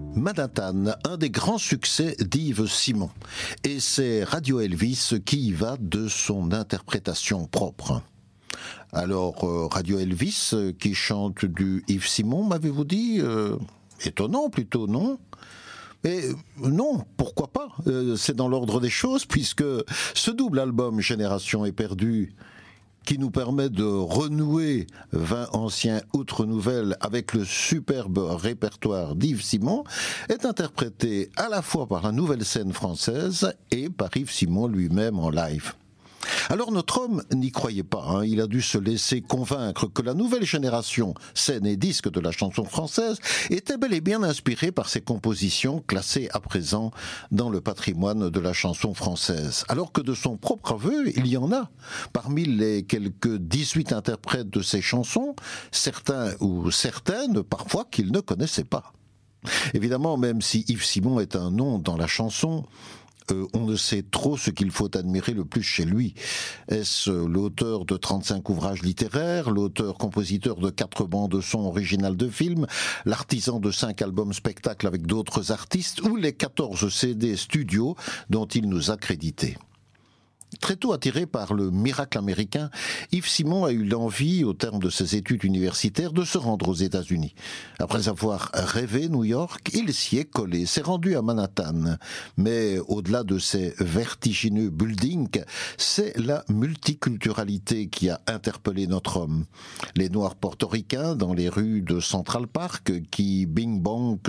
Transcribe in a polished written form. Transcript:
Manhattan, un des grands succès d'Yves Simon. Et c'est Radio Elvis qui y va de son interprétation propre. Alors, Radio Elvis qui chante du Yves Simon, m'avez-vous dit étonnant plutôt, non ? Mais non, pourquoi pas ? C'est dans l'ordre des choses, puisque ce double album Génération éperdue, qui nous permet de renouer 20 anciens outre nouvelles avec le superbe répertoire d'Yves Simon, est interprété à la fois par la nouvelle scène française et par Yves Simon lui-même en live. Alors notre homme n'y croyait pas, il a dû se laisser convaincre que la nouvelle génération, scène et disque de la chanson française, était bel et bien inspirée par ses compositions classées à présent dans le patrimoine de la chanson française. Alors que de son propre aveu, il y en a. Parmi les quelques 18 interprètes de ces chansons, certains ou certaines parfois qu'il ne connaissait pas. Évidemment, même si Yves Simon est un nom dans la chanson, on ne sait trop ce qu'il faut admirer le plus chez lui. Est-ce l'auteur de 35 ouvrages littéraires, l'auteur-compositeur de 4 bandes-son originales de films, l'artisan de 5 albums spectacles avec d'autres artistes, ou les 14 CD studio dont il nous a crédité ? Très tôt attiré par le miracle américain, Yves Simon a eu l'envie, au terme de ses études universitaires, de se rendre aux États-Unis. Après avoir rêvé New York, il s'y est collé, s'est rendu à Manhattan. Mais au-delà de ces vertigineux buildings, c'est la multiculturalité qui a interpellé notre homme. Les Noirs portoricains dans les rues de Central Park qui, bing bang,